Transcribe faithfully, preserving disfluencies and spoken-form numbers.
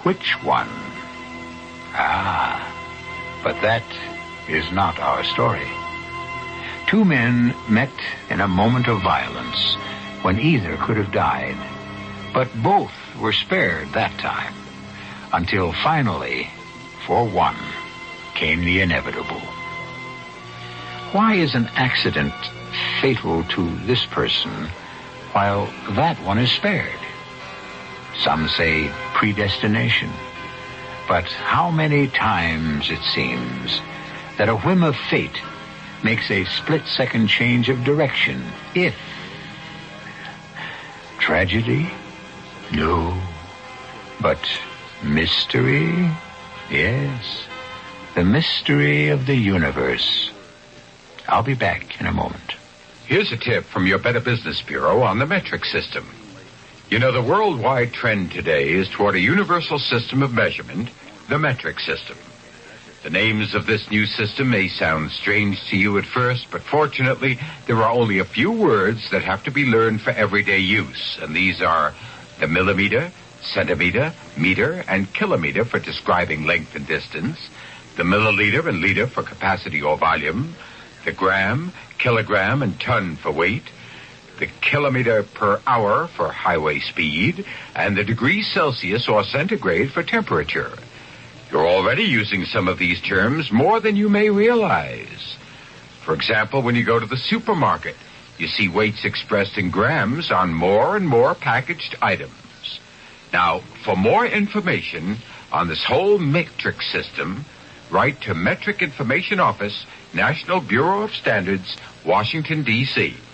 Which one? Ah, but that is not our story. Two men met in a moment of violence when either could have died, but both were spared that time, until finally, for one, came the inevitable. Why is an accident fatal to this person while that one is spared? Some say predestination. But how many times it seems that a whim of fate makes a split-second change of direction, if... Tragedy? No. But mystery? Yes. The mystery of the universe. I'll be back in a moment. Here's a tip from your Better Business Bureau on the metric system. You know, the worldwide trend today is toward a universal system of measurement, the metric system. The names of this new system may sound strange to you at first, but fortunately, there are only a few words that have to be learned for everyday use, and these are the millimeter, centimeter, meter, and kilometer for describing length and distance, the milliliter and liter for capacity or volume, the gram, kilogram, and ton for weight, the kilometer per hour for highway speed, and the degrees Celsius or centigrade for temperature. You're already using some of these terms more than you may realize. For example, when you go to the supermarket, you see weights expressed in grams on more and more packaged items. Now, for more information on this whole metric system, write to Metric Information Office, National Bureau of Standards, Washington, D C